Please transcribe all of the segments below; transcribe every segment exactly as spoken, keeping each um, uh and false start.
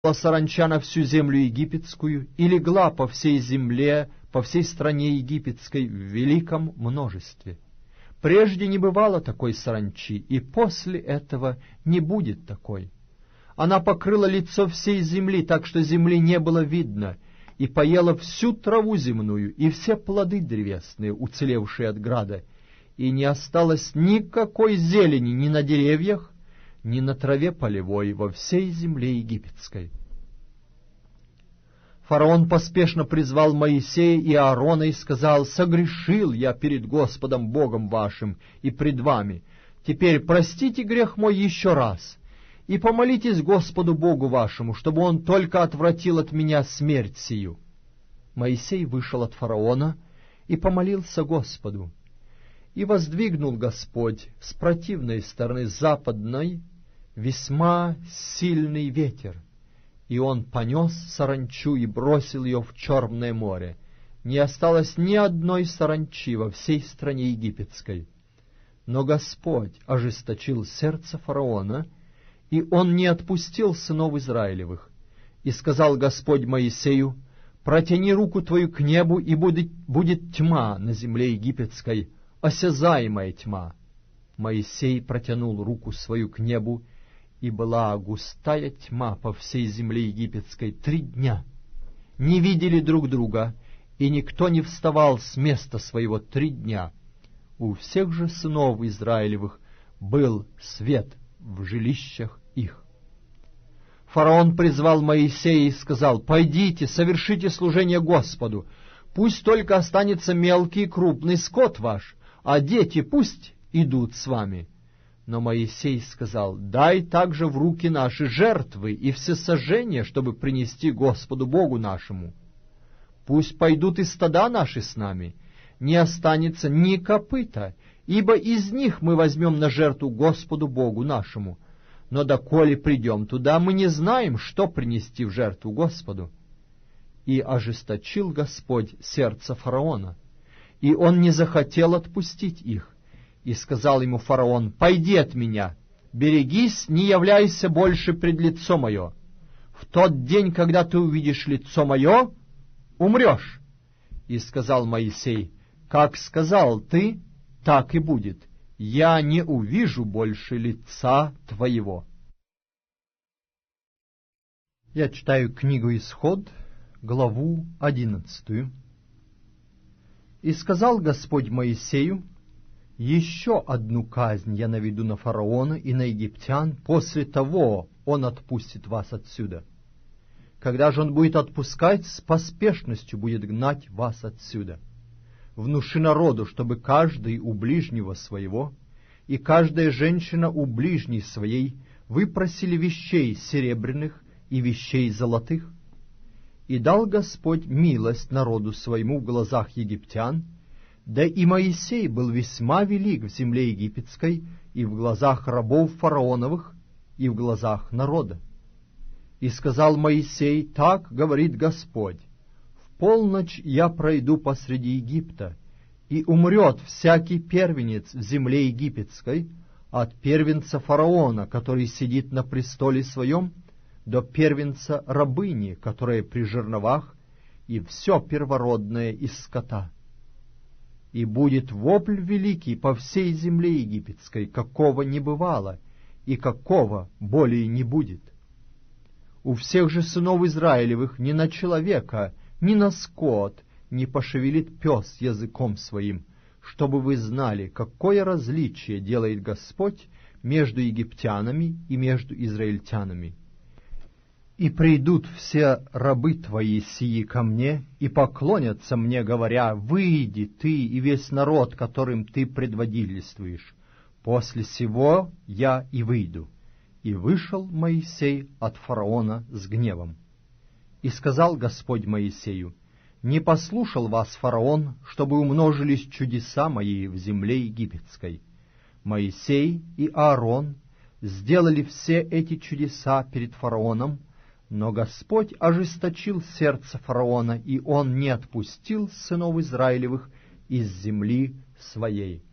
саранча на всю землю египетскую и легла по всей земле, по всей стране египетской в великом множестве. Прежде не бывало такой саранчи, и после этого не будет такой. Она покрыла лицо всей земли, так что земли не было видно, и поела всю траву земную и все плоды древесные, уцелевшие от града, и не осталось никакой зелени ни на деревьях, ни на траве полевой во всей земле египетской. Фараон поспешно призвал Моисея и Аарона и сказал: «Согрешил я перед Господом Богом вашим и пред вами. Теперь простите грех мой еще раз, и помолитесь Господу Богу вашему, чтобы Он только отвратил от меня смерть сию». Моисей вышел от фараона и помолился Господу. И воздвигнул Господь с противной стороны западной весьма сильный ветер, и он понес саранчу и бросил ее в Черное море. Не осталось ни одной саранчи во всей стране египетской. Но Господь ожесточил сердце фараона, и он не отпустил сынов Израилевых. И сказал Господь Моисею: «Протяни руку твою к небу, и будет, будет тьма на земле египетской, осязаемая тьма». Моисей протянул руку свою к небу, и была густая тьма по всей земле египетской три дня. Не видели друг друга, и никто не вставал с места своего три дня. У всех же сынов Израилевых был свет в жилищах их. Фараон призвал Моисея и сказал: «Пойдите, совершите служение Господу. Пусть только останется мелкий и крупный скот ваш, а дети пусть идут с вами». Но Моисей сказал: «Дай также в руки наши жертвы и всесожжения, чтобы принести Господу Богу нашему. Пусть пойдут и стада наши с нами, не останется ни копыта, ибо из них мы возьмем на жертву Господу Богу нашему. Но доколе придем туда, мы не знаем, что принести в жертву Господу». И ожесточил Господь сердце фараона, и он не захотел отпустить их. И сказал ему фараон: «Пойди от меня, берегись, не являйся больше пред лицо мое. В тот день, когда ты увидишь лицо мое, умрешь». И сказал Моисей: «Как сказал ты, так и будет. Я не увижу больше лица твоего». Я читаю книгу Исход, главу одиннадцатую. «И сказал Господь Моисею: еще одну казнь я наведу на фараона и на египтян, после того он отпустит вас отсюда. Когда же он будет отпускать, с поспешностью будет гнать вас отсюда. Внуши народу, чтобы каждый у ближнего своего и каждая женщина у ближней своей выпросили вещей серебряных и вещей золотых. И дал Господь милость народу своему в глазах египтян, да и Моисей был весьма велик в земле египетской и в глазах рабов фараоновых, и в глазах народа. И сказал Моисей: «Так говорит Господь: в полночь я пройду посреди Египта, и умрет всякий первенец в земле египетской, от первенца фараона, который сидит на престоле своем, до первенца рабыни, которая при жерновах, и все первородное из скота. И будет вопль великий по всей земле египетской, какого не бывало, и какого более не будет. У всех же сынов Израилевых ни на человека, ни на скот не пошевелит пес языком своим, чтобы вы знали, какое различие делает Господь между египтянами и между израильтянами. И придут все рабы твои сии ко мне, и поклонятся мне, говоря: выйди ты и весь народ, которым ты предводительствуешь. После сего я и выйду». И вышел Моисей от фараона с гневом. И сказал Господь Моисею: «Не послушал вас фараон, чтобы умножились чудеса мои в земле египетской». Моисей и Аарон сделали все эти чудеса перед фараоном, но Господь ожесточил сердце фараона, и он не отпустил сынов Израилевых из земли своей.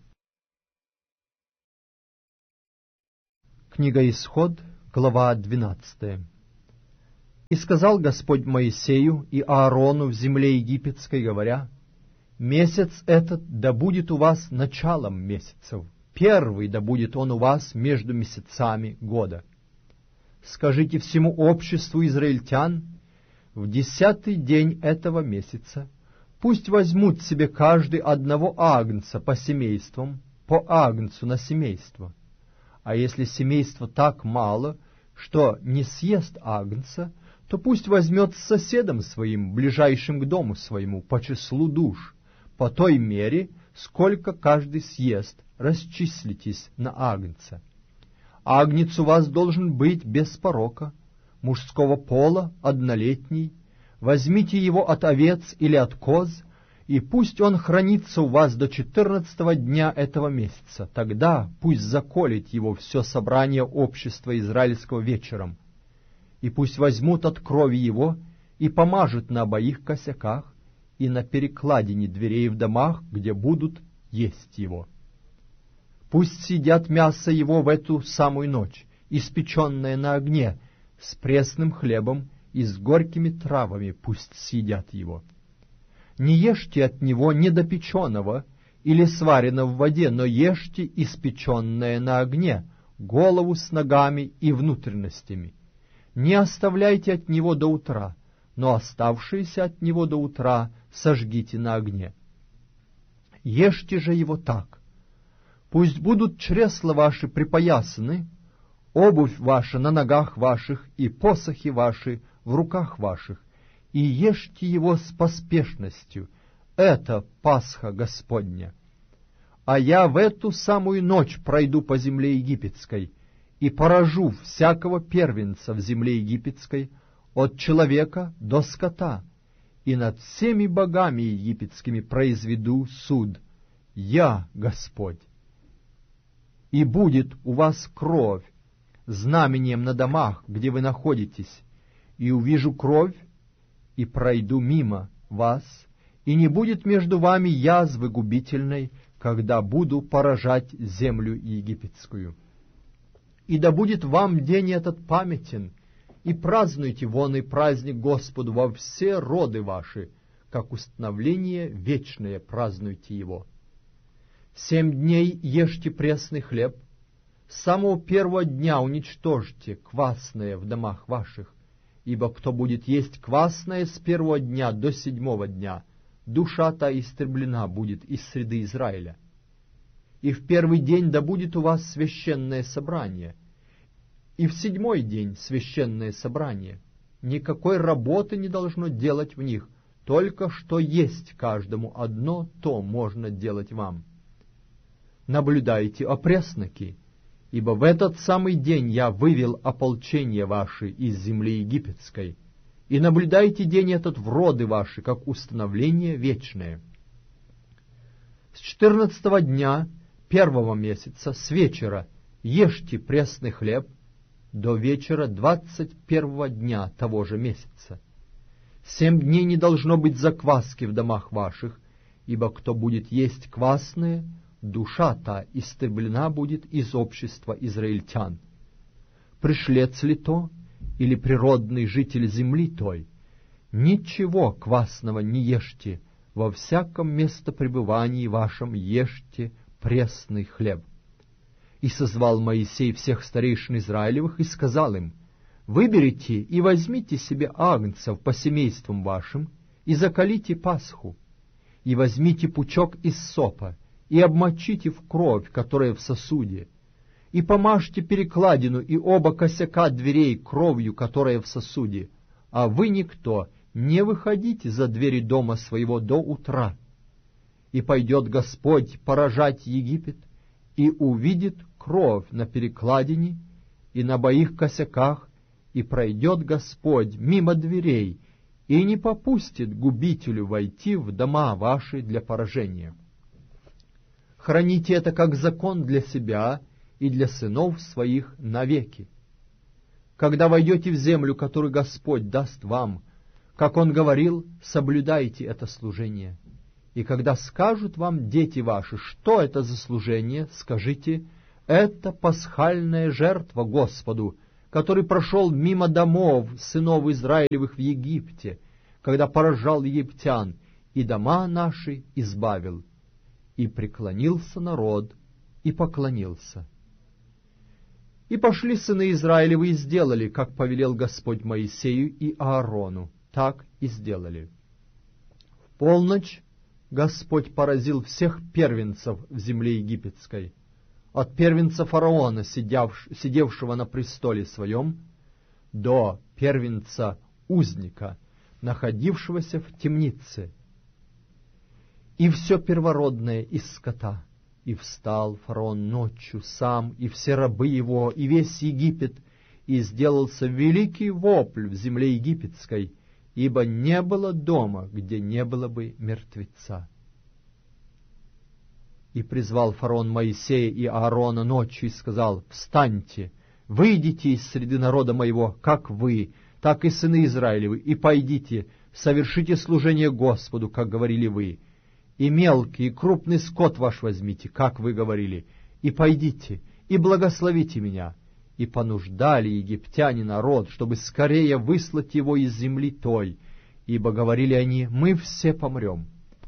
Книга Исход, глава двенадцатая. И сказал Господь Моисею и Аарону в земле египетской, говоря: «Месяц этот да будет у вас началом месяцев, первый да будет он у вас между месяцами года. Скажите всему обществу израильтян: в десятый день этого месяца пусть возьмут себе каждый одного агнца по семействам, по агнцу на семейство. А если семейство так мало, что не съест агнца, то пусть возьмет с соседом своим, ближайшим к дому своему, по числу душ, по той мере, сколько каждый съест, расчислитесь на агнца. Агнец у вас должен быть без порока, мужского пола, однолетний. Возьмите его от овец или от коз, и пусть он хранится у вас до четырнадцатого дня этого месяца. Тогда пусть заколет его все собрание общества израильского вечером, и пусть возьмут от крови его и помажут на обоих косяках и на перекладине дверей в домах, где будут есть его. Пусть съедят мясо его в эту самую ночь, испеченное на огне, с пресным хлебом и с горькими травами пусть съедят его. Не ешьте от него недопеченного или сваренного в воде, но ешьте испеченное на огне, голову с ногами и внутренностями. Не оставляйте от него до утра, но оставшиеся от него до утра сожгите на огне. Ешьте же его так: пусть будут чресла ваши припоясаны, обувь ваша на ногах ваших и посохи ваши в руках ваших, и ешьте его с поспешностью. Это Пасха Господня. А я в эту самую ночь пройду по земле египетской и поражу всякого первенца в земле египетской, от человека до скота, и над всеми богами египетскими произведу суд. Я Господь. И будет у вас кровь знамением на домах, где вы находитесь, и увижу кровь, и пройду мимо вас, и не будет между вами язвы губительной, когда буду поражать землю египетскую. И да будет вам день этот памятен, и празднуйте вон и праздник Господу во все роды ваши, как установление вечное празднуйте его. Семь дней ешьте пресный хлеб, с самого первого дня уничтожьте квасное в домах ваших, ибо кто будет есть квасное с первого дня до седьмого дня, душа та истреблена будет из среды Израиля. И в первый день да будет у вас священное собрание, и в седьмой день священное собрание. Никакой работы не должно делать в них, только что есть каждому одно, то можно делать вам. Наблюдайте о пресноке, ибо в этот самый день я вывел ополчение ваше из земли египетской, и наблюдайте день этот в роды ваши, как установление вечное. С четырнадцатого дня первого месяца с вечера ешьте пресный хлеб до вечера двадцать первого дня того же месяца. Семь дней не должно быть закваски в домах ваших, ибо кто будет есть квасное, душа та истреблена будет из общества израильтян. Пришлец ли то, или природный житель земли той, ничего квасного не ешьте, во всяком местопребывании вашем ешьте пресный хлеб. И созвал Моисей всех старейшин Израилевых и сказал им: выберите и возьмите себе агнцев по семействам вашим и заколите Пасху, и возьмите пучок из сопа и обмочите в кровь, которая в сосуде, и помажьте перекладину и оба косяка дверей кровью, которая в сосуде, а вы никто не выходите за двери дома своего до утра. И пойдет Господь поражать Египет, и увидит кровь на перекладине и на обоих косяках, и пройдет Господь мимо дверей, и не попустит губителю войти в дома ваши для поражения. Храните это как закон для себя и для сынов своих навеки. Когда войдете в землю, которую Господь даст вам, как Он говорил, соблюдайте это служение. И когда скажут вам дети ваши, что это за служение, скажите: это пасхальная жертва Господу, который прошел мимо домов сынов Израилевых в Египте, когда поражал египтян, и дома наши избавил. И преклонился народ, и поклонился. И пошли сыны Израилевы и сделали, как повелел Господь Моисею и Аарону, так и сделали. В полночь Господь поразил всех первенцев в земле египетской, от первенца фараона, сидевшего на престоле своем, до первенца узника, находившегося в темнице, и все первородное из скота. И встал фараон ночью сам, и все рабы его, и весь Египет, и сделался великий вопль в земле египетской, ибо не было дома, где не было бы мертвеца. И призвал фараон Моисея и Аарона ночью и сказал: «Встаньте, выйдите из среды народа моего, как вы, так и сыны Израилевы, и пойдите, совершите служение Господу, как говорили вы. И мелкий, и крупный скот ваш возьмите, как вы говорили, и пойдите, и благословите меня». И понуждали египтяне народ, чтобы скорее выслать его из земли той, ибо говорили они: «Мы все помрем».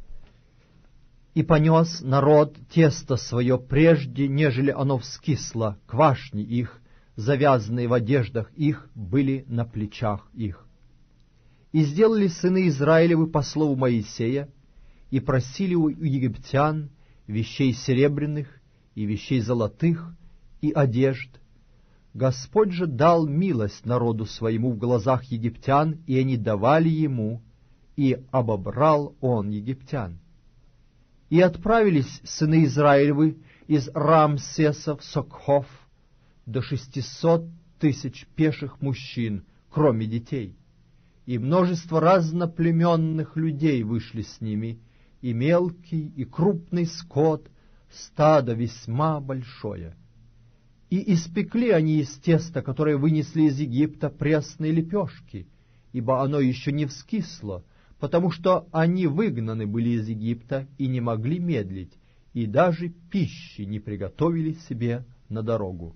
И понес народ тесто свое прежде, нежели оно вскисло, квашни их, завязанные в одеждах их, были на плечах их. И сделали сыны Израилевы по слову Моисея, и просили у египтян вещей серебряных и вещей золотых и одежд. Господь же дал милость народу своему в глазах египтян, и они давали ему, и обобрал он египтян. И отправились сыны Израилевы из Рамсеса в Сокхов до шестисот тысяч пеших мужчин, кроме детей. И множество разноплеменных людей вышли с ними, и мелкий, и крупный скот, стадо весьма большое. И испекли они из теста, которое вынесли из Египта, пресные лепешки, ибо оно еще не вскисло, потому что они выгнаны были из Египта и не могли медлить, и даже пищи не приготовили себе на дорогу.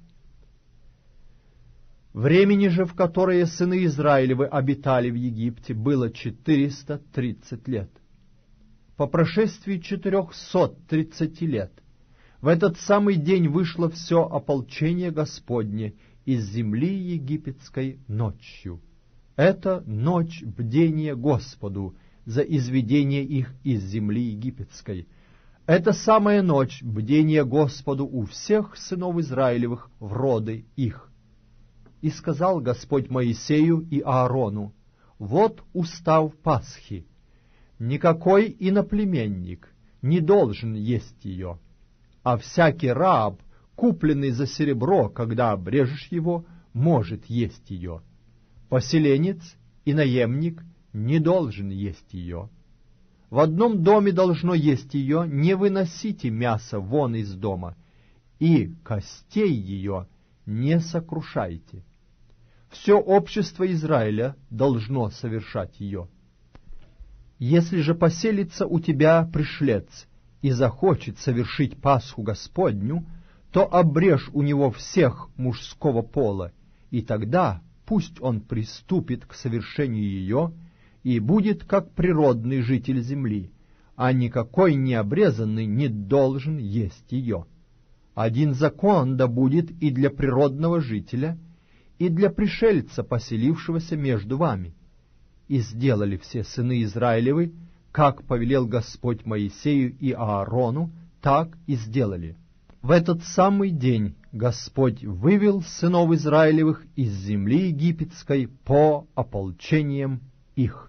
Времени же, в которое сыны Израилевы обитали в Египте, было четыреста тридцать лет. По прошествии четырехсот тридцати лет в этот самый день вышло все ополчение Господне из земли египетской ночью. Это ночь бдения Господу за изведение их из земли египетской. Это самая ночь бдения Господу у всех сынов Израилевых в роды их. И сказал Господь Моисею и Аарону: «Вот устав Пасхи. Никакой иноплеменник не должен есть ее, а всякий раб, купленный за серебро, когда обрежешь его, может есть ее. Поселенец и наемник не должен есть ее. В одном доме должно есть ее, не выносите мясо вон из дома, и костей ее не сокрушайте. Все общество Израиля должно совершать ее. Если же поселится у тебя пришлец и захочет совершить Пасху Господню, то обрежь у него всех мужского пола, и тогда пусть он приступит к совершению ее и будет как природный житель земли, а никакой необрезанный не должен есть ее. Один закон да будет и для природного жителя, и для пришельца, поселившегося между вами». И сделали все сыны Израилевы, как повелел Господь Моисею и Аарону, так и сделали. В этот самый день Господь вывел сынов Израилевых из земли египетской по ополчениям их.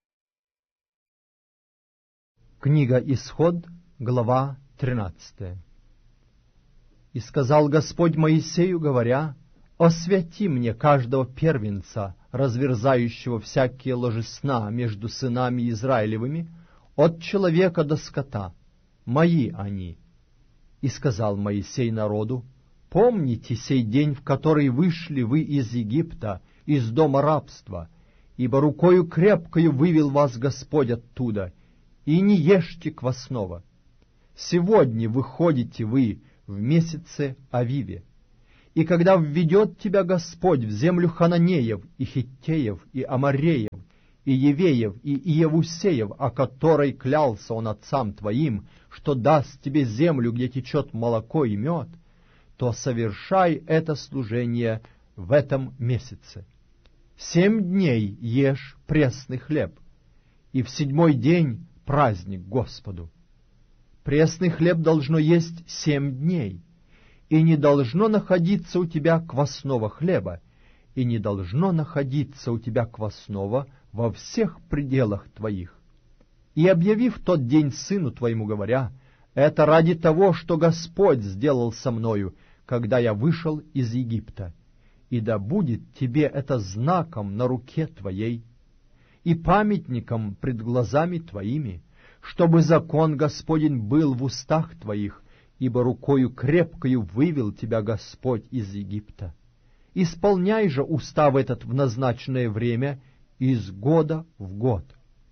Книга Исход, глава тринадцатая. «И сказал Господь Моисею, говоря: освяти мне каждого первенца, разверзающего всякие ложесна между сынами Израилевыми, от человека до скота, мои они. И сказал Моисей народу: помните сей день, в который вышли вы из Египта, из дома рабства, ибо рукою крепкою вывел вас Господь оттуда, и не ешьте квасного. Сегодня выходите вы в месяце Авиве, И когда введет тебя Господь в землю Хананеев, и Хиттеев, и Амореев, и Евеев, и Иевусеев, о которой клялся Он отцам твоим, что даст тебе землю, где течет молоко и мед, то совершай это служение в этом месяце. Семь дней ешь пресный хлеб, и в седьмой день праздник Господу. Пресный хлеб должно есть семь дней, и не должно находиться у тебя квасного хлеба, и не должно находиться у тебя квасного во всех пределах твоих. И объяви в тот день сыну твоему, говоря: это ради того, что Господь сделал со мною, когда я вышел из Египта. И да будет тебе это знаком на руке твоей и памятником пред глазами твоими, чтобы закон Господень был в устах твоих, ибо рукою крепкою вывел тебя Господь из Египта. Исполняй же устав этот в назначенное время из года в год.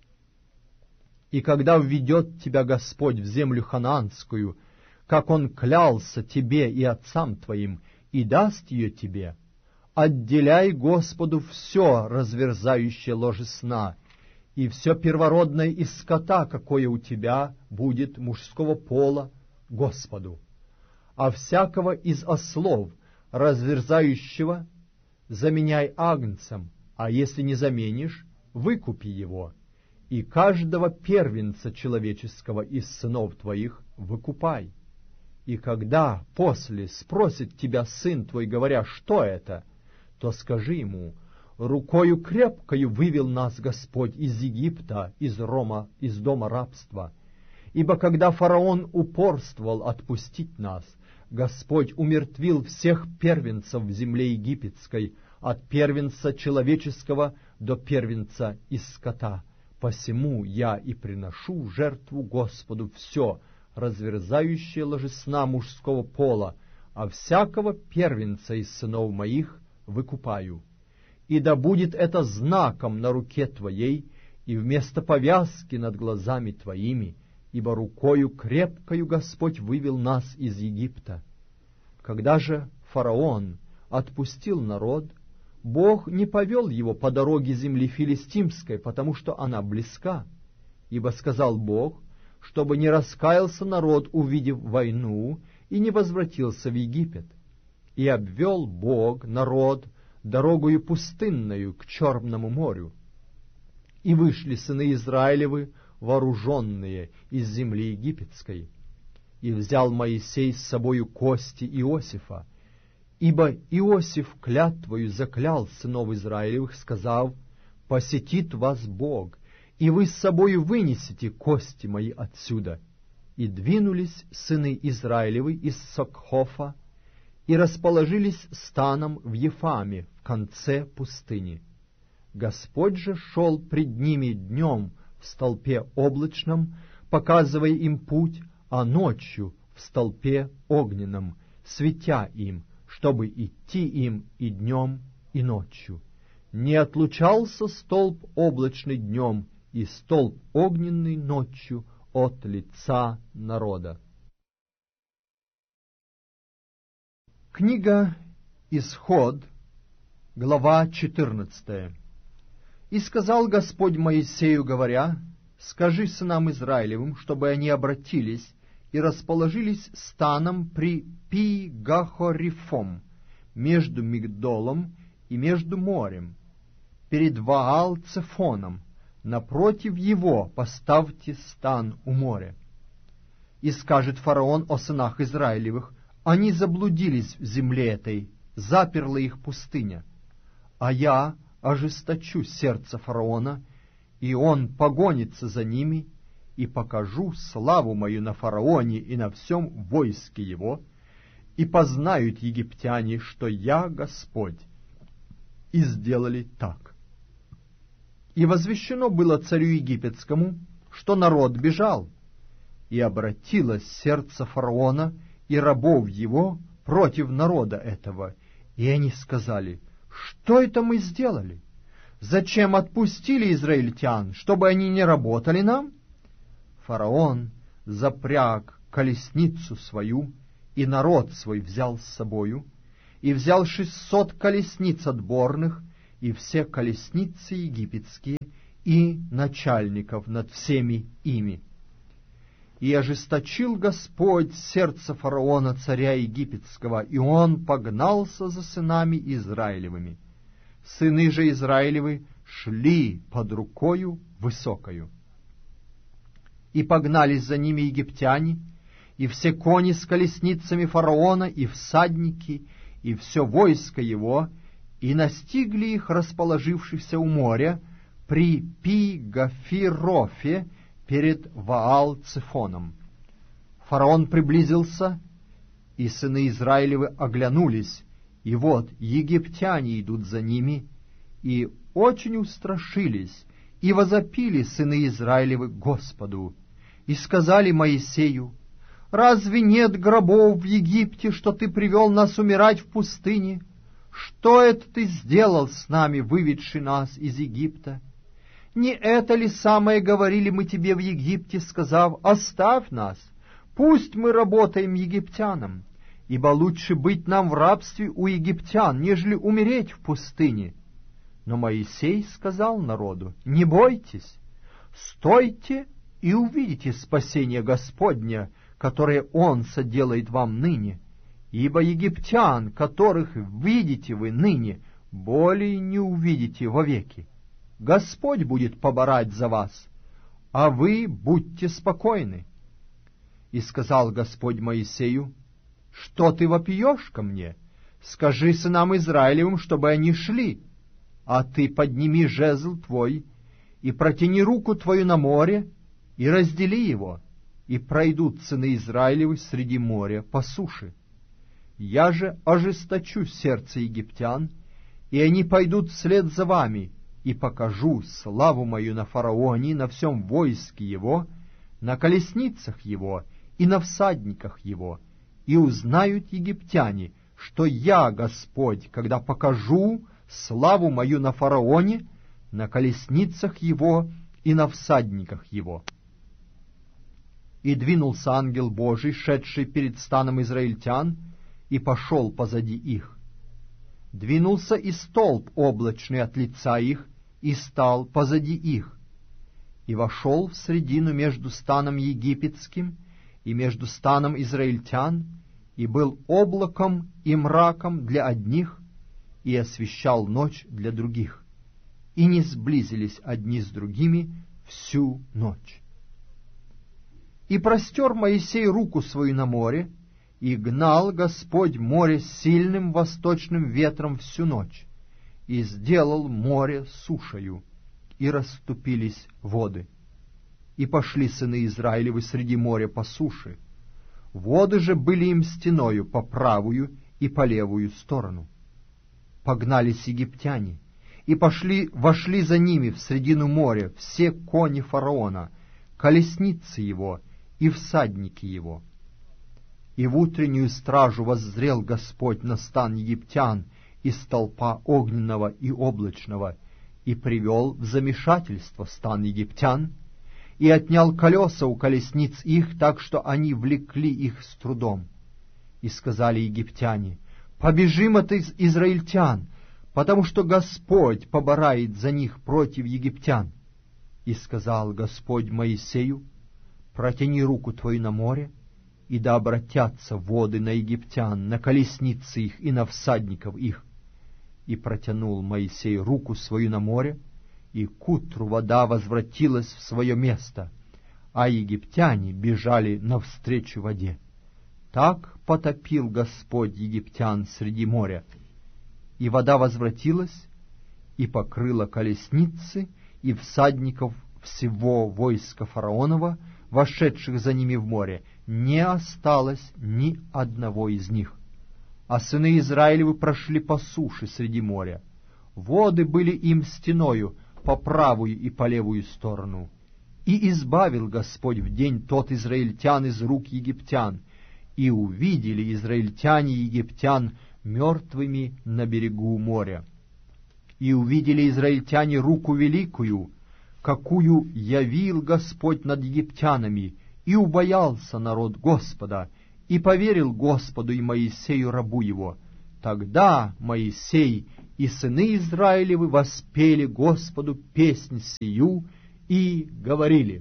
И когда введет тебя Господь в землю ханаанскую, как Он клялся тебе и отцам твоим, и даст ее тебе, отделяй Господу все разверзающее ложе сна, и все первородное из скота, какое у тебя будет мужского пола, Господу. А всякого из ослов, разверзающего, заменяй агнцем, а если не заменишь, выкупи его, и каждого первенца человеческого из сынов твоих выкупай. И когда после спросит тебя сын твой, говоря: что это, то скажи ему: рукою крепкою вывел нас Господь из Египта, из Рома, из дома рабства. Ибо когда фараон упорствовал отпустить нас, Господь умертвил всех первенцев в земле египетской, от первенца человеческого до первенца из скота. Посему я и приношу в жертву Господу все, разверзающее ложесна мужского пола, а всякого первенца из сынов моих выкупаю. И да будет это знаком на руке твоей и вместо повязки над глазами твоими, ибо рукою крепкою Господь вывел нас из Египта. Когда же фараон отпустил народ, Бог не повел его по дороге земли филистимской, потому что она близка. Ибо сказал Бог, чтобы не раскаялся народ, увидев войну, и не возвратился в Египет. И обвел Бог народ дорогою пустынною к Черному морю. И вышли сыны Израилевы, вооруженные из земли египетской. И взял Моисей с собою кости Иосифа, ибо Иосиф клятвою заклял сынов Израилевых, сказав: посетит вас Бог, и вы с собою вынесете кости мои отсюда. И двинулись сыны Израилевы из Сокхофа, и расположились станом в Ефаме, в конце пустыни. Господь же шел пред ними днем в столпе облачном, показывая им путь, а ночью в столпе огненном, светя им, чтобы идти им и днем, и ночью. Не отлучался столб облачный днем и столб огненный ночью от лица народа. Книга Исход, глава четырнадцатая. «И сказал Господь Моисею, говоря: скажи сынам Израилевым, чтобы они обратились и расположились станом при Пи-Гахорифом, между Мигдолом и между морем, перед Ваал-Цефоном, напротив его поставьте стан у моря. И скажет фараон о сынах Израилевых: они заблудились в земле этой, заперла их пустыня. А я ожесточу сердце фараона, и он погонится за ними, и покажу славу мою на фараоне и на всем войске его, и познают египтяне, что я Господь». И сделали так. И возвещено было царю египетскому, что народ бежал, и обратилось сердце фараона и рабов его против народа этого, и они сказали: что это мы сделали? Зачем отпустили израильтян, чтобы они не работали нам? Фараон запряг колесницу свою, и народ свой взял с собою, и взял шестьсот колесниц отборных, и все колесницы египетские, и начальников над всеми ими. И ожесточил Господь сердце фараона, царя египетского, и он погнался за сынами Израилевыми. Сыны же Израилевы шли под рукою высокою. И погнались за ними египтяне, и все кони с колесницами фараона, и всадники, и все войско его, и настигли их, расположившихся у моря, при Пи-Гафирофе перед Ваал-Цефоном. Фараон приблизился, и сыны Израилевы оглянулись, и вот египтяне идут за ними, и очень устрашились, и возопили сыны Израилевы Господу, и сказали Моисею: «Разве нет гробов в Египте, что ты привел нас умирать в пустыне? Что это ты сделал с нами, выведший нас из Египта? Не это ли самое говорили мы тебе в Египте, сказав: оставь нас, пусть мы работаем египтянам, ибо лучше быть нам в рабстве у египтян, нежели умереть в пустыне?» Но Моисей сказал народу: «Не бойтесь, стойте и увидите спасение Господня, которое Он соделает вам ныне, ибо египтян, которых видите вы ныне, более не увидите вовеки. Господь будет поборать за вас, а вы будьте спокойны». И сказал Господь Моисею: «Что ты вопиешь ко мне? Скажи сынам Израилевым, чтобы они шли, а ты подними жезл твой и протяни руку твою на море и раздели его, и пройдут сыны Израилевы среди моря по суше. Я же ожесточу сердце египтян, и они пойдут вслед за вами, и покажу славу мою на фараоне, на всем войске его, на колесницах его и на всадниках его, и узнают египтяне, что я Господь, когда покажу славу мою на фараоне, на колесницах его и на всадниках его». И двинулся ангел Божий, шедший перед станом израильтян, и пошел позади их. Двинулся и столб облачный от лица их, и стал позади их, и вошел в средину между станом египетским и между станом израильтян, и был облаком и мраком для одних, и освещал ночь для других, и не сблизились одни с другими всю ночь. И простер Моисей руку свою на море, и гнал Господь море сильным восточным ветром всю ночь, и сделал море сушею, и расступились воды. И пошли сыны Израилевы среди моря по суше. Воды же были им стеною по правую и по левую сторону. Погнались египтяне, и пошли, вошли за ними в средину моря все кони фараона, колесницы его и всадники его. И в утреннюю стражу воззрел Господь на стан египтян из столпа огненного и облачного, и привел в замешательство стан египтян, и отнял колеса у колесниц их, так что они влекли их с трудом. И сказали египтяне: «Побежим от израильтян, потому что Господь поборает за них против египтян». И сказал Господь Моисею: «Протяни руку твою на море, и да обратятся воды на египтян, на колесницы их и на всадников их». И протянул Моисей руку свою на море, и к утру вода возвратилась в свое место, а египтяне бежали навстречу воде. Так потопил Господь египтян среди моря. И вода возвратилась, и покрыла колесницы и всадников всего войска фараонова, вошедших за ними в море, не осталось ни одного из них. А сыны Израилевы прошли по суше среди моря. Воды были им стеною по правую и по левую сторону. И избавил Господь в день тот израильтян из рук египтян, и увидели израильтяне египтян мертвыми на берегу моря. И увидели израильтяне руку великую, какую явил Господь над египтянами, и убоялся народ Господа, и поверил Господу и Моисею рабу его. Тогда Моисей и сыны Израилевы воспели Господу песнь сию и говорили.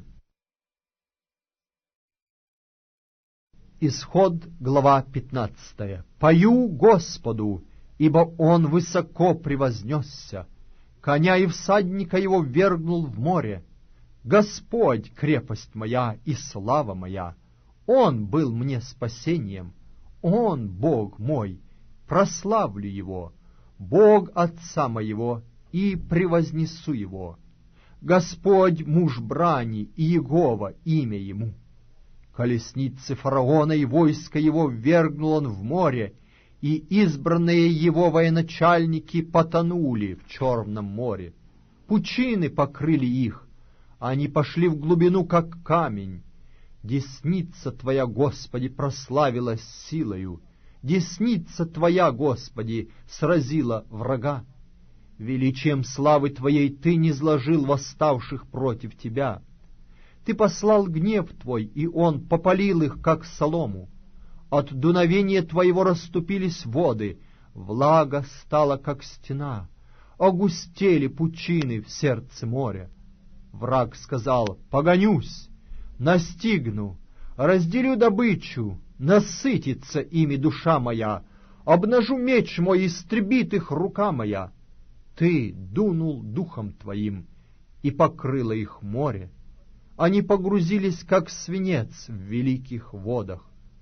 Исход, глава пятнадцатая. «Пою Господу, ибо Он высоко превознесся, коня и всадника его ввергнул в море. Господь, крепость моя и слава моя, Он был мне спасением, Он, Бог мой, прославлю Его, Бог Отца моего, и превознесу Его. Господь муж брани, и Иегова имя Ему. Колесницы фараона и войско его ввергнул он в море, и избранные его военачальники потонули в Черном море. Пучины покрыли их, они пошли в глубину, как камень. Десница Твоя, Господи, прославилась силою, десница Твоя, Господи, сразила врага. Величием славы Твоей Ты низложил восставших против Тебя. Ты послал гнев Твой, и он попалил их, как солому. От дуновения Твоего расступились воды, влага стала, как стена, огустели пучины в сердце моря. Враг сказал: погонюсь, настигну, разделю добычу, насытится ими душа моя, обнажу меч мой, истребит их рука моя. Ты дунул духом Твоим, и покрыло их море. Они погрузились, как свинец в великих водах.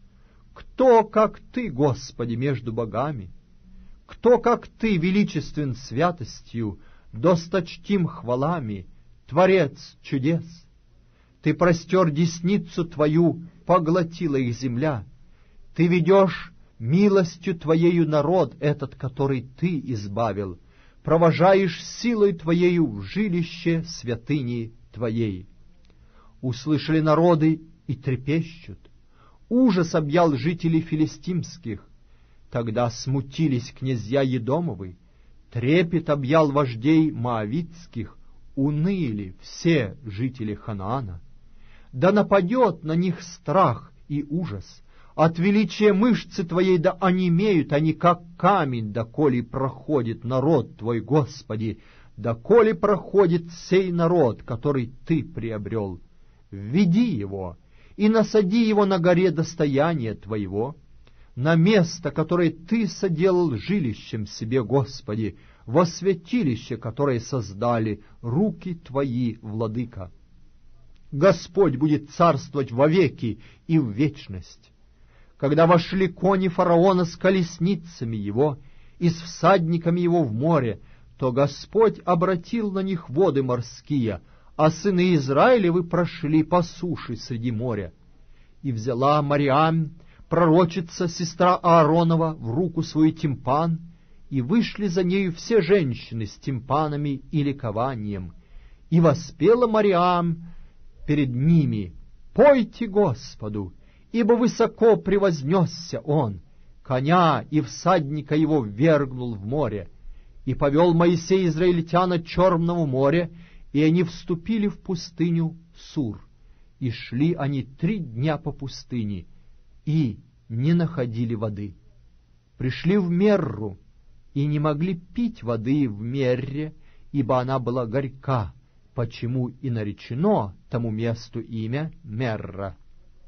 Кто, как Ты, Господи, между богами? Кто, как Ты, величествен святостью, досточтим хвалами, Творец чудес? Ты простер десницу Твою, поглотила их земля. Ты ведешь милостью Твоею народ этот, который Ты избавил, провожаешь силой Твоею в жилище святыни Твоей. Услышали народы и трепещут. Ужас объял жителей филистимских. Тогда смутились князья Едомовы. Трепет объял вождей моавитских. Уныли все жители Ханаана. Да нападет на них страх и ужас. От величия мышцы Твоей да онемеют они, как камень, доколе проходит народ Твой, Господи, доколе проходит сей народ, который Ты приобрел. Введи его и насади его на горе достояния Твоего, на место, которое Ты соделал жилищем себе, Господи, во святилище, которое создали руки Твои, Владыка. Господь будет царствовать вовеки и в вечность. Когда вошли кони фараона с колесницами его и с всадниками его в море, то Господь обратил на них воды морские, а сыны Израилевы прошли по суше среди моря. И взяла Мариам, пророчица, сестра Ааронова, в руку свой тимпан, и вышли за нею все женщины с тимпанами и ликованием. И воспела Мариам перед ними: «Пойте Господу, ибо высоко превознесся Он, коня и всадника его ввергнул в море. И повел Моисей израильтян от Черного моря, и они вступили в пустыню Сур, и шли они три дня по пустыне, и не находили воды. Пришли в Мерру, и не могли пить воды в Мерре, ибо она была горька, почему и наречено тому месту имя Мерра.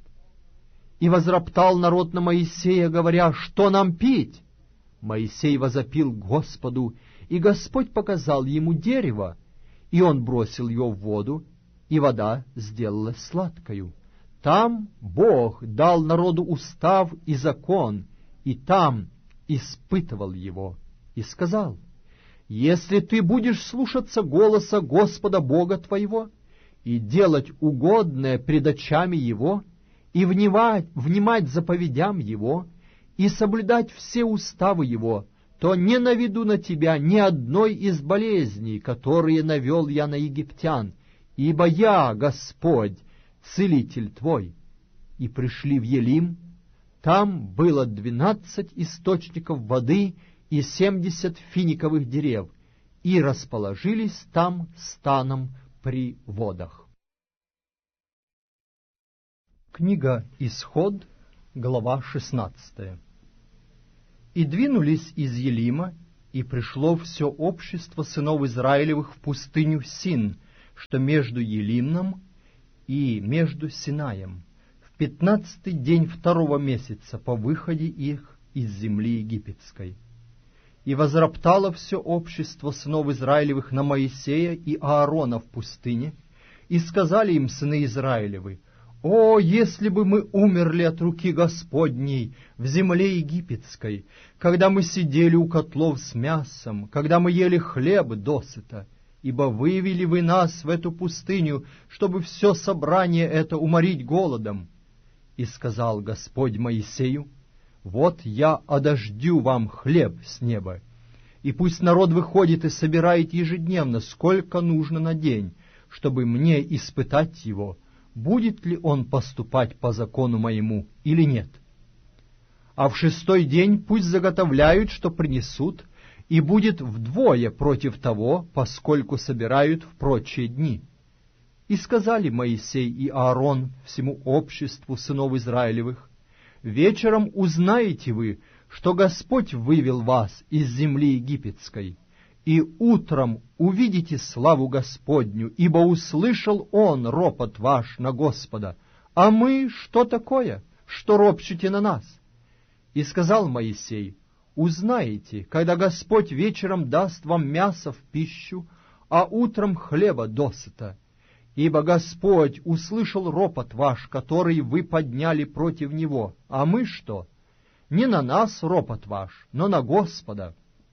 И возроптал народ на Моисея, говоря: что нам пить? Моисей возопил Господу, и Господь показал ему дерево, и он бросил ее в воду, и вода сделалась сладкою. Там Бог дал народу устав и закон, и там испытывал его, и сказал: если ты будешь слушаться голоса Господа Бога твоего и делать угодное пред очами Его, и внимать, внимать заповедям Его, и соблюдать все уставы Его, то не наведу на тебя ни одной из болезней, которые навел я на египтян, ибо я, Господь, целитель твой». И пришли в Елим, там было двенадцать источников воды и семьдесят финиковых дерев, и расположились там станом при водах. Книга Исход, глава шестнадцатая. И двинулись из Елима, и пришло все общество сынов Израилевых в пустыню Син, что между Елимом и между Синаем, в пятнадцатый день второго месяца по выходе их из земли египетской. И возроптало все общество сынов Израилевых на Моисея и Аарона в пустыне, и сказали им сыны Израилевы: «О, если бы мы умерли от руки Господней в земле египетской, когда мы сидели у котлов с мясом, когда мы ели хлеб досыта, ибо вывели вы нас в эту пустыню, чтобы все собрание это уморить голодом». И сказал Господь Моисею: «Вот я одождю вам хлеб с неба, и пусть народ выходит и собирает ежедневно, сколько нужно на день, чтобы мне испытать его, будет ли он поступать по закону моему или нет. А в шестой день пусть заготовляют, что принесут, и будет вдвое против того, поскольку собирают в прочие дни». И сказали Моисей и Аарон всему обществу сынов Израилевых: «Вечером узнаете вы, что Господь вывел вас из земли египетской, и утром увидите славу Господню, ибо услышал Он ропот ваш на Господа. А мы что такое, что ропщите на нас?» И сказал Моисей: «Узнаете, когда Господь вечером даст вам мясо в пищу, а утром хлеба досыта. Ибо Господь услышал ропот ваш, который вы подняли против Него. А мы что? Не на нас ропот ваш, но на Господа».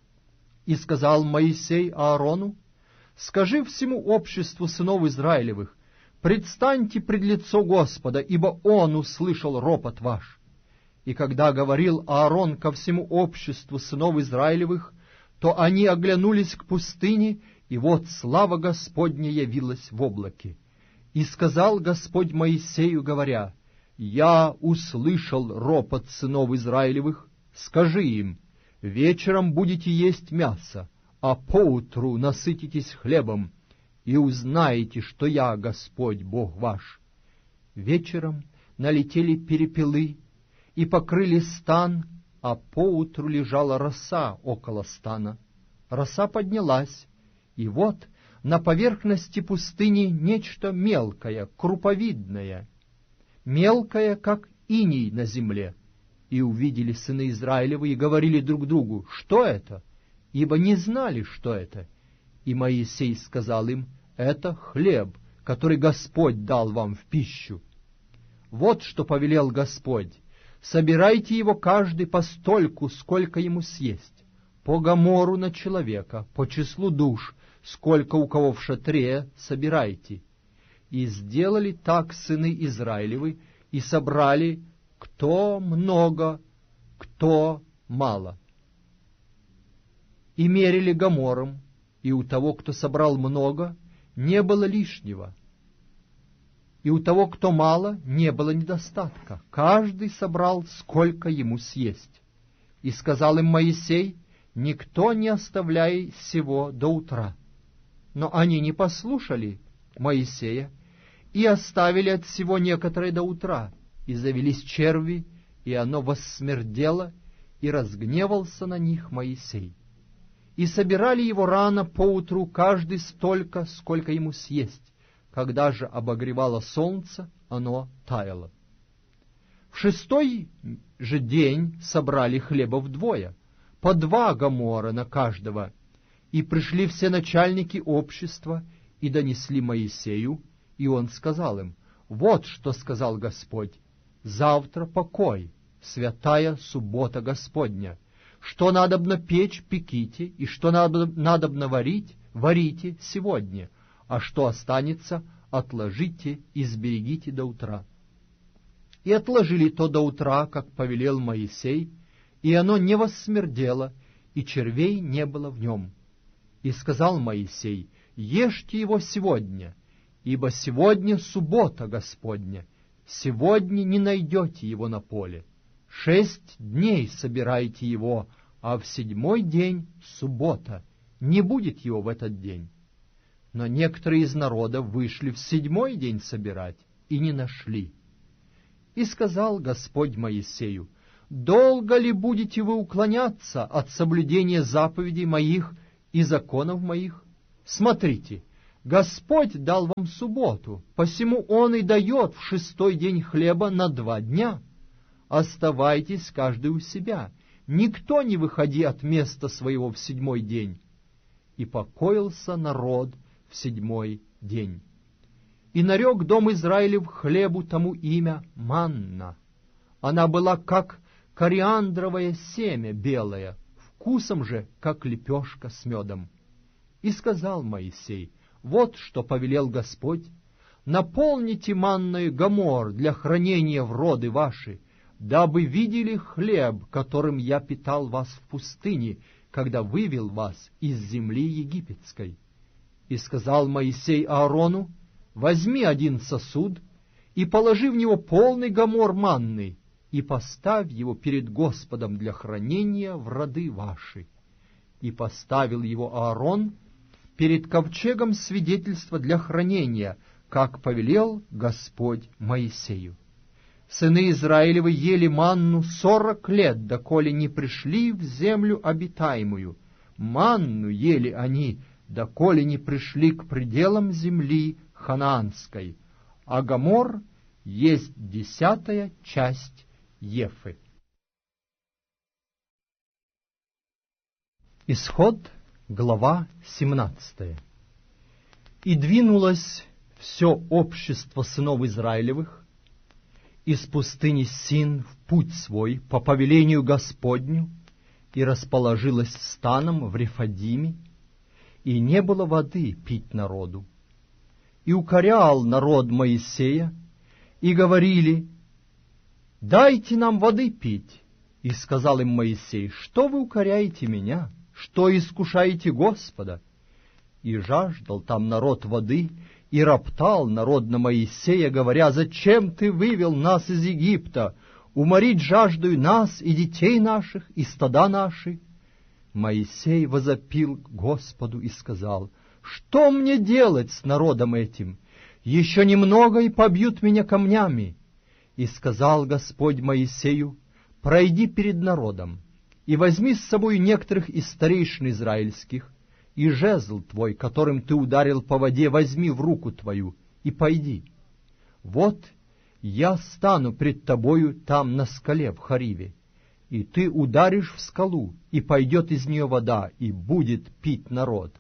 И сказал Моисей Аарону: «Скажи всему обществу сынов Израилевых: предстаньте пред лицо Господа, ибо Он услышал ропот ваш». И когда говорил Аарон ко всему обществу сынов Израилевых, то они оглянулись к пустыне, и вот слава Господня явилась в облаке. И сказал Господь Моисею, говоря: «Я услышал ропот сынов Израилевых, скажи им: вечером будете есть мясо, а поутру насытитесь хлебом, и узнаете, что я Господь Бог ваш». Вечером налетели перепелы и покрыли стан, а поутру лежала роса около стана. Роса поднялась, и вот на поверхности пустыни нечто мелкое, круповидное, мелкое, как иней на земле. И увидели сыны Израилевы и говорили друг другу: «Что это?» Ибо не знали, что это. И Моисей сказал им: «Это хлеб, который Господь дал вам в пищу. Вот что повелел Господь: собирайте его каждый постольку, сколько ему съесть, по гомору на человека, по числу душ, сколько у кого в шатре, собирайте». И сделали так сыны Израилевы, и собрали кто много, кто мало. И мерили гомором, и у того, кто собрал много, не было лишнего, и у того, кто мало, не было недостатка. Каждый собрал, сколько ему съесть. И сказал им Моисей: «Никто не оставляй сего до утра». Но они не послушали Моисея и оставили от всего некоторое до утра, и завелись черви, и оно воссмердело, и разгневался на них Моисей. И собирали его рано поутру, каждый столько, сколько ему съесть. Когда же обогревало солнце, оно таяло. В шестой же день собрали хлеба вдвое, по два гомора на каждого, и пришли все начальники общества и донесли Моисею, и он сказал им: «Вот что сказал Господь: завтра покой, святая суббота Господня. Что надобно печь, пеките, и что надобно варить, варите сегодня, а что останется, отложите и сберегите до утра». И отложили то до утра, как повелел Моисей, и оно не воссмердело, и червей не было в нем. И сказал Моисей: «Ешьте его сегодня, ибо сегодня суббота Господня, сегодня не найдете его на поле. Шесть дней собирайте его, а в седьмой день суббота, не будет его в этот день». Но некоторые из народа вышли в седьмой день собирать и не нашли. И сказал Господь Моисею: долго ли будете вы уклоняться от соблюдения заповедей моих и законов моих? Смотрите, Господь дал вам субботу, посему Он и дает в шестой день хлеба на два дня. Оставайтесь каждый у себя, никто не выходи от места своего в седьмой день. И покоился народ в седьмой день. И нарек дом Израилев хлебу тому имя манна. Она была как кориандровое семя белое, вкусом же, как лепешка с медом. И сказал Моисей: вот что повелел Господь: наполните манною гомор для хранения в роды ваши, дабы видели хлеб, которым я питал вас в пустыне, когда вывел вас из земли египетской. И сказал Моисей Аарону: возьми один сосуд и положи в него полный гомор манны, и поставь его перед Господом для хранения в роды ваши. И поставил его Аарон перед ковчегом свидетельства для хранения, как повелел Господь Моисею. Сыны Израилевы ели манну сорок лет, доколе не пришли в землю обитаемую. Манну ели они, доколе не пришли к пределам земли ханаанской, а гомор есть десятая часть ефы. Исход, глава семнадцатая. И двинулось все общество сынов Израилевых из пустыни Син в путь свой по повелению Господню, и расположилось станом в Рефадиме, и не было воды пить народу. И укорял народ Моисея, и говорили: дайте нам воды пить. И сказал им Моисей: что вы укоряете меня, что искушаете Господа? И жаждал там народ воды, и роптал народ на Моисея, говоря: зачем ты вывел нас из Египта, уморить жаждою нас и детей наших, и стада наши? Моисей возопил к Господу и сказал: что мне делать с народом этим? Еще немного, и побьют меня камнями. И сказал Господь Моисею: пройди перед народом, и возьми с собой некоторых из старейшин израильских, и жезл твой, которым ты ударил по воде, возьми в руку твою, и пойди. Вот я стану пред тобою там на скале в Хариве, и ты ударишь в скалу, и пойдет из нее вода, и будет пить народ.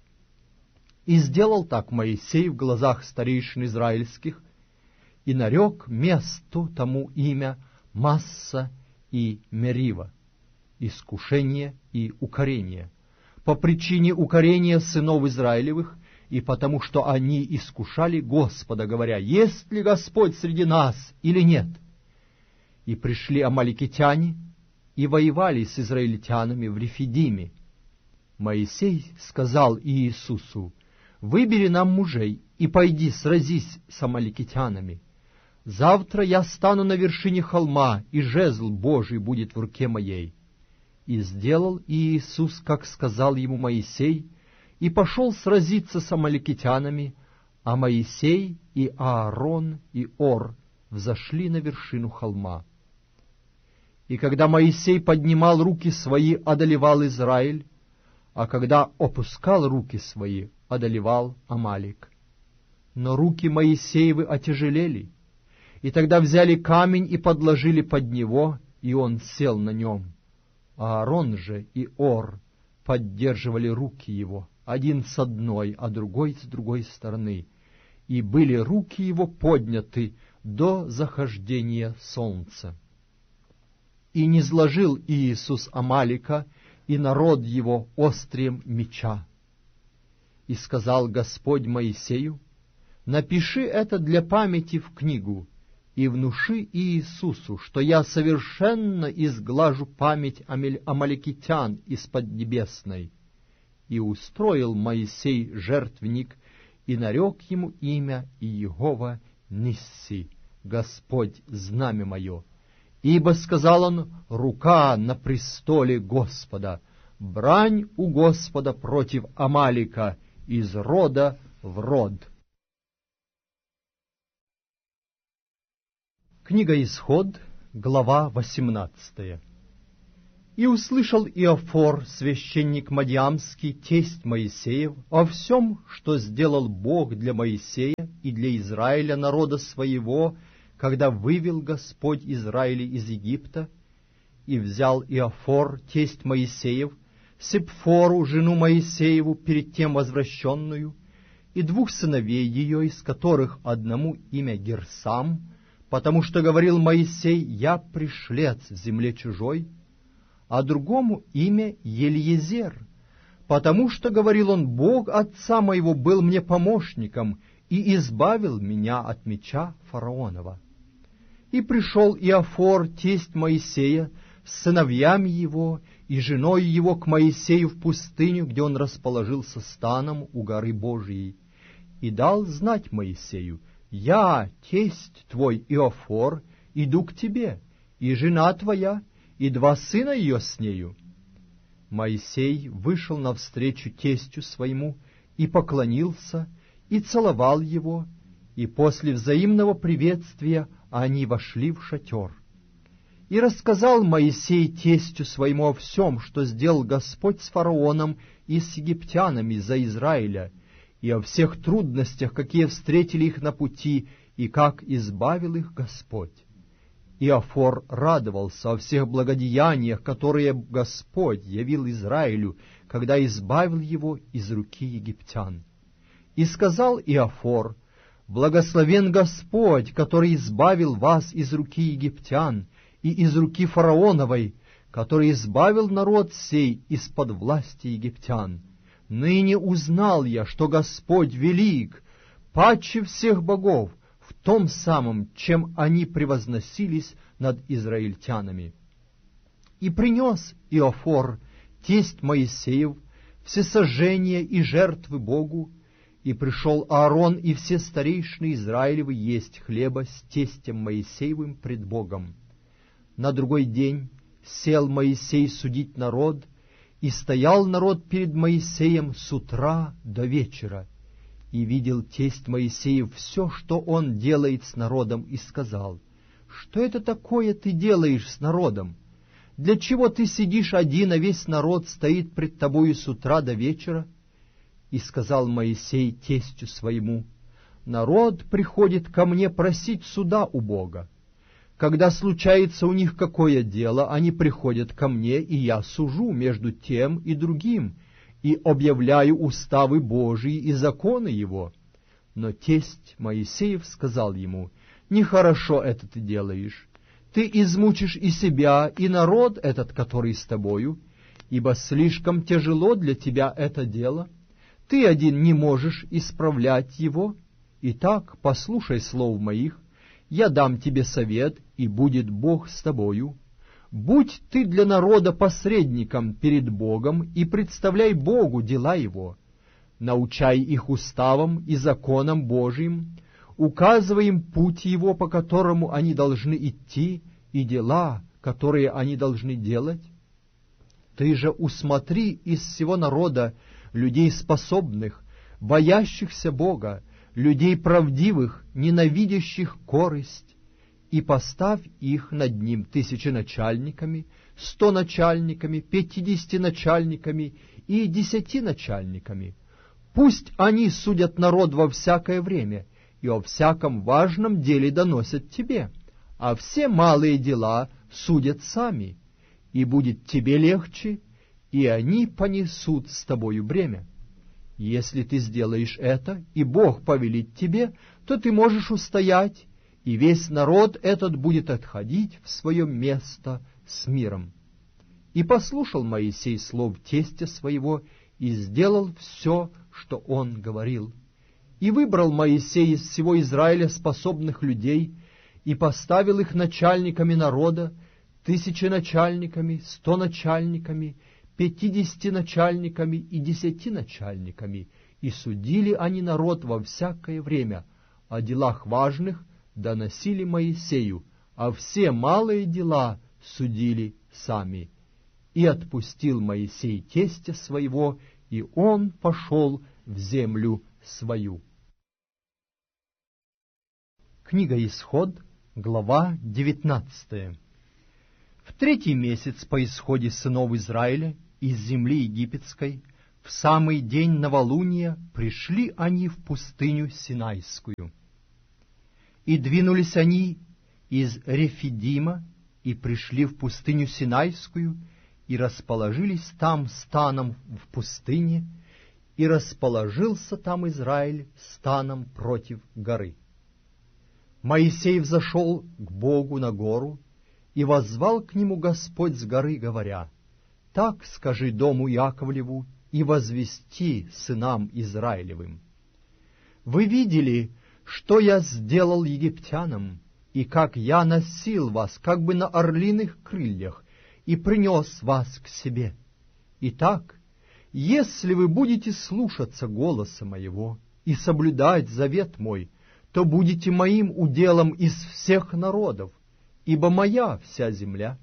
И сделал так Моисей в глазах старейшин израильских, и нарек месту тому имя Масса и Мерива, искушение и укорение, по причине укорения сынов Израилевых, и потому что они искушали Господа, говоря: есть ли Господь среди нас или нет? И пришли амаликитяне и воевали с израильтянами в Рефидиме. Моисей сказал Иисусу: выбери нам мужей и пойди сразись с амаликитянами. Завтра я стану на вершине холма, и жезл Божий будет в руке моей. И сделал Иисус, как сказал ему Моисей, и пошел сразиться с амаликитянами, а Моисей и Аарон и Ор взошли на вершину холма. И когда Моисей поднимал руки свои, одолевал Израиль, а когда опускал руки свои, одолевал Амалик. Но руки Моисеевы отяжелели, и тогда взяли камень и подложили под него, и он сел на нем. Аарон же и Ор поддерживали руки его, один с одной, а другой с другой стороны, и были руки его подняты до захождения солнца. И низложил Иисус Амалика и народ его острием меча. И сказал Господь Моисею: напиши это для памяти в книгу, и внуши Иисусу, что я совершенно изглажу память амаликитян из Поднебесной. И устроил Моисей жертвенник, и нарек ему имя Иегова Нисси, Господь знамя мое. Ибо, сказал он, рука на престоле Господа, брань у Господа против Амалика из рода в род. Книга Исход, Глава восемнадцатая. «И услышал Иофор, священник Мадиамский, тесть Моисеев, о всем, что сделал Бог для Моисея и для Израиля, народа своего, когда вывел Господь Израиля из Египта. И взял Иофор, тесть Моисеев, Сепфору, жену Моисееву, перед тем возвращенную, и двух сыновей ее, из которых одному имя Герсам, потому что говорил Моисей: «Я пришлец в земле чужой», а другому имя Елиезер, потому что, говорил он, «Бог отца моего был мне помощником и избавил меня от меча фараонова». И пришел Иофор, тесть Моисея, с сыновьями его и женой его к Моисею в пустыню, где он расположился станом у горы Божией, и дал знать Моисею: «Я, тесть твой Иофор, иду к тебе, и жена твоя, и два сына ее с нею». Моисей вышел навстречу тестю своему, и поклонился, и целовал его, и после взаимного приветствия они вошли в шатер. И рассказал Моисей тестю своему о всем, что сделал Господь с фараоном и с египтянами за Израиля, и о всех трудностях, какие встретили их на пути, и как избавил их Господь. Иофор радовался о всех благодеяниях, которые Господь явил Израилю, когда избавил его из руки египтян. И сказал Иофор: «Благословен Господь, который избавил вас из руки египтян и из руки фараоновой, который избавил народ сей из-под власти египтян. Ныне узнал я, что Господь велик, паче всех богов, в том самом, чем они превозносились над израильтянами». И принес Иофор, тесть Моисеев, всесожжения и жертвы Богу, и пришел Аарон и все старейшины Израилевы есть хлеба с тестем Моисеевым пред Богом. На другой день сел Моисей судить народ, и стоял народ перед Моисеем с утра до вечера, и видел тесть Моисеев все, что он делает с народом, и сказал: «Что это такое ты делаешь с народом? Для чего ты сидишь один, а весь народ стоит пред тобою с утра до вечера?» И сказал Моисей тестю своему: «Народ приходит ко мне просить суда у Бога. Когда случается у них какое дело, они приходят ко мне, и я сужу между тем и другим, и объявляю уставы Божии и законы его». Но тесть Моисеев сказал ему: «Нехорошо это ты делаешь. Ты измучишь и себя, и народ этот, который с тобою, ибо слишком тяжело для тебя это дело. Ты один не можешь исправлять его. Итак, послушай слов моих, я дам тебе совет, и будет Бог с тобою. Будь ты для народа посредником перед Богом, и представляй Богу дела его. Научай их уставам и законам Божиим, указывай им путь его, по которому они должны идти, и дела, которые они должны делать. Ты же усмотри из всего народа людей способных, боящихся Бога, людей правдивых, ненавидящих корость, и поставь их над ним тысяченачальниками, стоначальниками, пятидесятиначальниками и десятиначальниками. Пусть они судят народ во всякое время, и о всяком важном деле доносят тебе, а все малые дела судят сами, и будет тебе легче, и они понесут с тобою бремя. Если ты сделаешь это, и Бог повелит тебе, то ты можешь устоять, и весь народ этот будет отходить в свое место с миром». И послушал Моисей слов тестя своего, и сделал все, что он говорил. И выбрал Моисей из всего Израиля способных людей, и поставил их начальниками народа, тысяченачальниками, стоначальниками, пятидесятиначальниками и десятиначальниками, и судили они народ во всякое время, о делах важных доносили Моисею, а все малые дела судили сами. И отпустил Моисей тестя своего, и он пошел в землю свою. Книга Исход, глава девятнадцатая. третий месяц по исходе сынов Израиля из земли египетской, в самый день новолуния пришли они в пустыню Синайскую. И двинулись они из Рефидима и пришли в пустыню Синайскую, и расположились там станом в пустыне, и расположился там Израиль станом против горы. Моисей взошел к Богу на гору, и воззвал к нему Господь с горы, говоря: «Так скажи дому Яковлеву и возвести сынам Израилевым: вы видели, что я сделал египтянам, и как я носил вас, как бы на орлиных крыльях, и принес вас к себе. Итак, если вы будете слушаться голоса моего и соблюдать завет мой, то будете моим уделом из всех народов, ибо моя вся земля.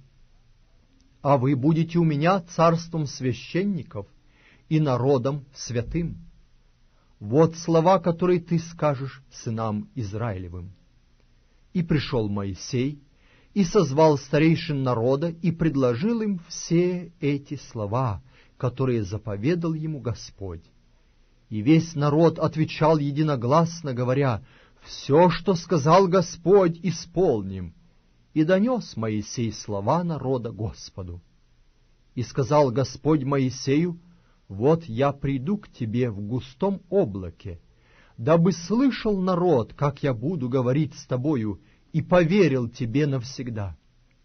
А вы будете у меня царством священников и народом святым. Вот слова, которые ты скажешь сынам Израилевым». И пришел Моисей, и созвал старейшин народа, и предложил им все эти слова, которые заповедал ему Господь. И весь народ отвечал единогласно, говоря: «Все, что сказал Господь, исполним». И донес Моисей слова народа Господу. И сказал Господь Моисею: «Вот я приду к тебе в густом облаке, дабы слышал народ, как я буду говорить с тобою, и поверил тебе навсегда».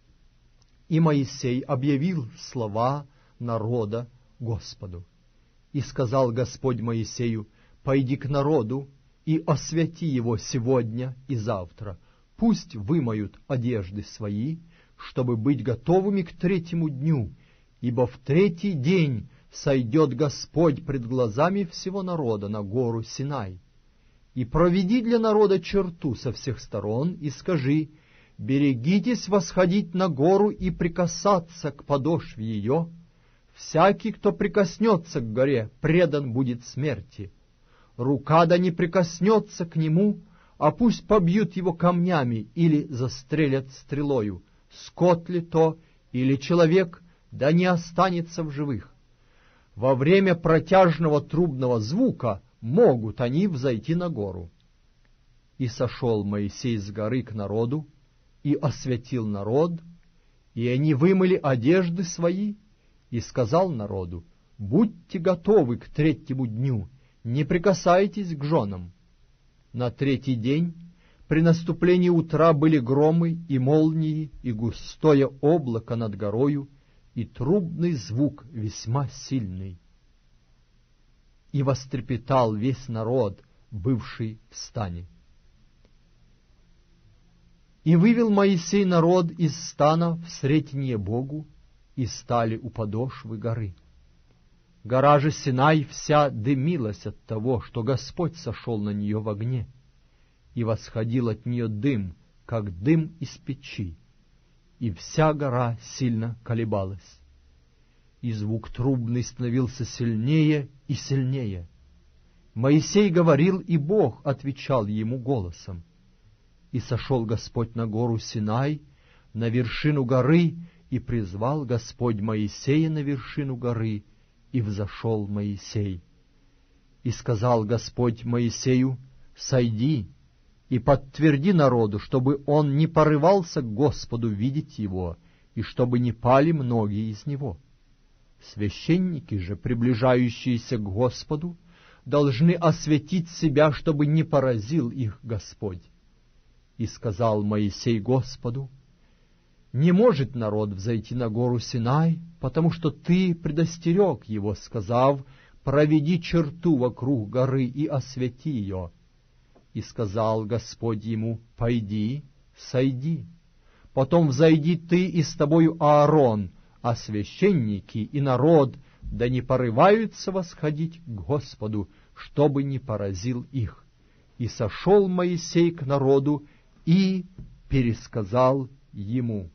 И Моисей объявил слова народа Господу. И сказал Господь Моисею: «Пойди к народу и освяти его сегодня и завтра. Пусть вымоют одежды свои, чтобы быть готовыми к третьему дню, ибо в третий день сойдет Господь пред глазами всего народа на гору Синай. И проведи для народа черту со всех сторон, и скажи: берегитесь восходить на гору и прикасаться к подошве ее. Всякий, кто прикоснется к горе, предан будет смерти. Рука да не прикоснется к нему, а пусть побьют его камнями или застрелят стрелою. Скот ли то или человек, да не останется в живых. Во время протяжного трубного звука могут они взойти на гору». И сошел Моисей с горы к народу, и освятил народ, и они вымыли одежды свои, и сказал народу: «Будьте готовы к третьему дню, не прикасайтесь к женам». На третий день при наступлении утра были громы и молнии, и густое облако над горою, и трубный звук весьма сильный. И вострепетал весь народ, бывший в стане. И вывел Моисей народ из стана в сретение Богу, и стали у подошвы горы. Гора же Синай вся дымилась от того, что Господь сошел на нее в огне, и восходил от нее дым, как дым из печи, и вся гора сильно колебалась. И звук трубный становился сильнее и сильнее. Моисей говорил, и Бог отвечал ему голосом. И сошел Господь на гору Синай, на вершину горы, и призвал Господь Моисея на вершину горы, и взошел Моисей. И сказал Господь Моисею: «Сойди и подтверди народу, чтобы он не порывался к Господу видеть его, и чтобы не пали многие из него. Священники же, приближающиеся к Господу, должны осветить себя, чтобы не поразил их Господь». И сказал Моисей Господу: «Не может народ взойти на гору Синай, потому что ты предостерег его, сказав: проведи черту вокруг горы и освети ее». И сказал Господь ему: «Пойди, сойди. Потом взойди ты и с тобою Аарон, а священники и народ да не порываются восходить к Господу, чтобы не поразил их». И сошел Моисей к народу и пересказал ему.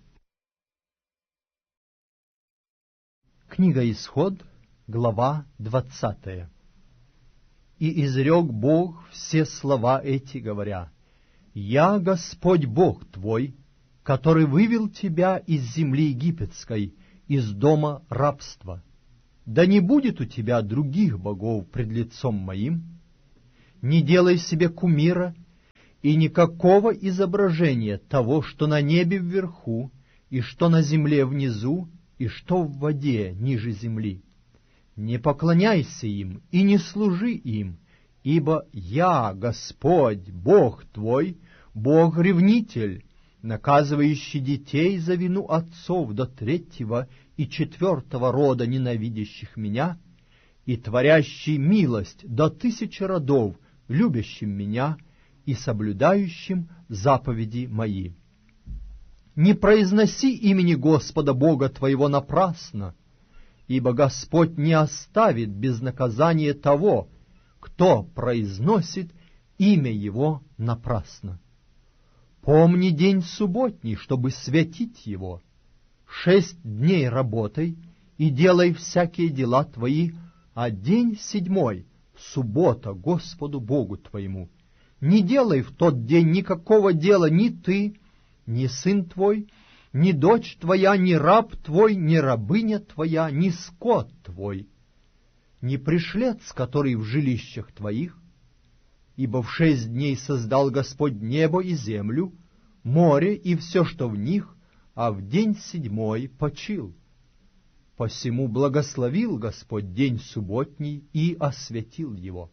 Книга Исход, глава двадцатая. «И изрек Бог все слова эти, говоря: «Я Господь Бог твой, который вывел тебя из земли египетской, из дома рабства. Да не будет у тебя других богов пред лицом моим. Не делай себе кумира и никакого изображения того, что на небе вверху, и что на земле внизу, и что в воде ниже земли. Не поклоняйся им и не служи им, ибо я, Господь, Бог твой, Бог-ревнитель, наказывающий детей за вину отцов до третьего и четвертого рода ненавидящих меня, и творящий милость до тысячи родов, любящим меня и соблюдающим заповеди мои. Не произноси имени Господа Бога твоего напрасно, ибо Господь не оставит без наказания того, кто произносит имя Его напрасно. Помни день субботний, чтобы святить его. Шесть дней работай и делай всякие дела твои, а день седьмой — суббота Господу Богу твоему. Не делай в тот день никакого дела ни ты, ни сын твой, ни дочь твоя, ни раб твой, ни рабыня твоя, ни скот твой, ни пришлец, который в жилищах твоих. Ибо в шесть дней создал Господь небо и землю, море и все, что в них, а в день седьмой почил. Посему благословил Господь день субботний и освятил его.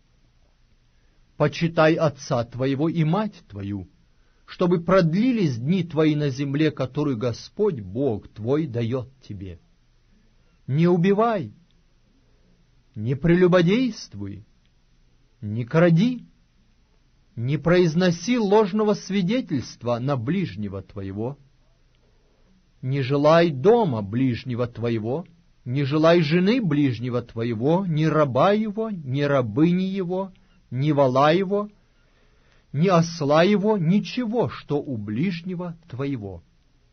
Почитай отца твоего и мать твою, чтобы продлились дни твои на земле, которую Господь Бог твой дает тебе. Не убивай, не прелюбодействуй, не кради, не произноси ложного свидетельства на ближнего твоего, не желай дома ближнего твоего, не желай жены ближнего твоего, ни раба его, ни рабыни его, ни вола его, ни осла его, ничего, что у ближнего твоего.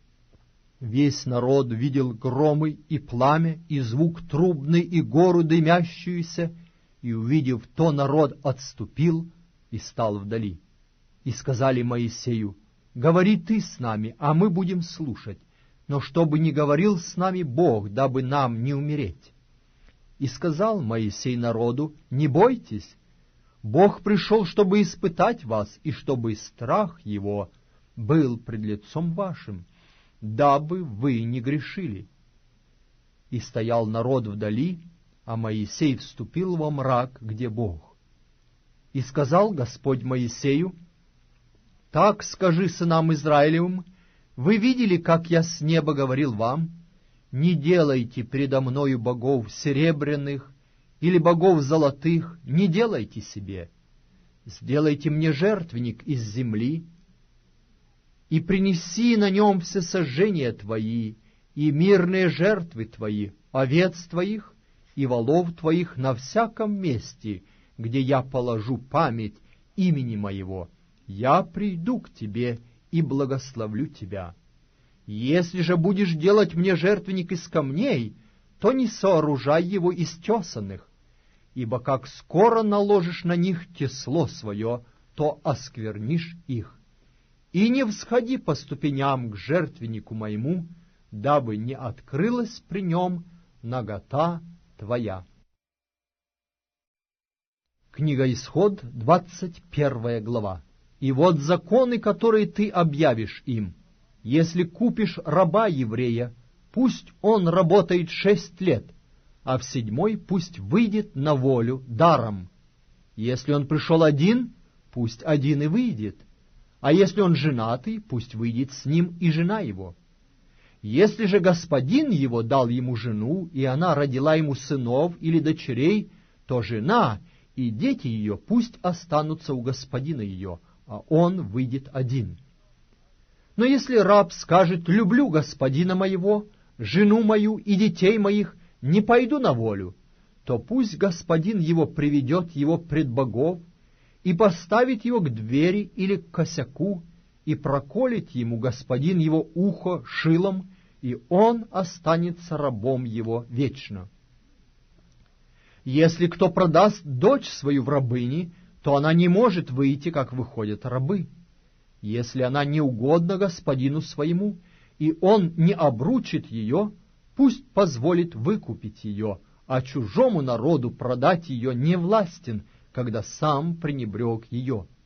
Весь народ видел громы и пламя, и звук трубный, и гору дымящуюся, и, увидев то, народ отступил и стал вдали. И сказали Моисею: «Говори ты с нами, а мы будем слушать, но чтобы не говорил с нами Бог, дабы нам не умереть». И сказал Моисей народу: «Не бойтесь, Бог пришел, чтобы испытать вас, и чтобы страх Его был пред лицом вашим, дабы вы не грешили». И стоял народ вдали, а Моисей вступил во мрак, где Бог. И сказал Господь Моисею: «Так скажи сынам Израилевым: вы видели, как я с неба говорил вам? Не делайте предо мною богов серебряных или богов золотых, не делайте себе. Сделайте мне жертвенник из земли, и принеси на нем все сожжения твои, и мирные жертвы твои, овец твоих и волов твоих на всяком месте, где я положу память имени моего. Я приду к тебе и благословлю тебя. Если же будешь делать мне жертвенник из камней, то не сооружай его из тесанных, ибо как скоро наложишь на них тесло свое, то осквернишь их. И не всходи по ступеням к жертвеннику моему, дабы не открылась при нем нагота твоя». Книга Исход, двадцать первая глава. «И вот законы, которые ты объявишь им. Если купишь раба еврея, пусть он работает шесть лет, а в седьмой пусть выйдет на волю даром. Если он пришел один, пусть один и выйдет, а если он женатый, пусть выйдет с ним и жена его. Если же господин его дал ему жену, и она родила ему сынов или дочерей, то жена и дети ее пусть останутся у господина ее, а он выйдет один. Но если раб скажет: люблю господина моего, жену мою и детей моих, не пойду на волю, то пусть господин его приведет его пред богов и поставит его к двери или к косяку, и проколет ему господин его ухо шилом, и он останется рабом его вечно. Если кто продаст дочь свою в рабыни, то она не может выйти, как выходят рабы. Если она не угодна господину своему, и он не обручит ее, пусть позволит выкупить ее, а чужому народу продать ее не властен, когда сам пренебрег ее.